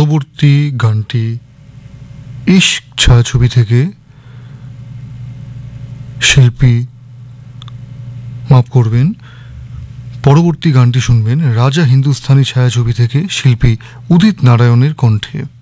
পরবর্তী গানটি ইশক ছায়াছবি থেকে শিল্পী, মাফ করবেন, পরবর্তী গানটি শুনবেন রাজা হিন্দুস্তানি ছায়াছবি থেকে শিল্পী উদিত নারায়ণের কণ্ঠে।